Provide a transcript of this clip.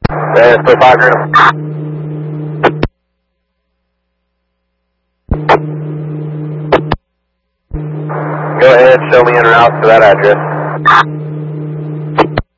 That's the 5 Go ahead, show me en route to that address.